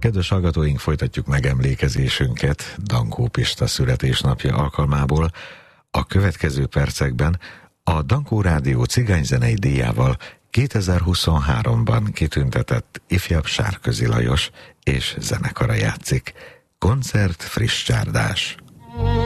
Kedves hallgatóink, folytatjuk megemlékezésünket Dankó Pista születésnapja alkalmából. A következő percekben a Dankó Rádió cigányzenei díjával 2023-ban kitüntetett ifjabb Sárközi Lajos és zenekara játszik. Koncert Friss Csárdás.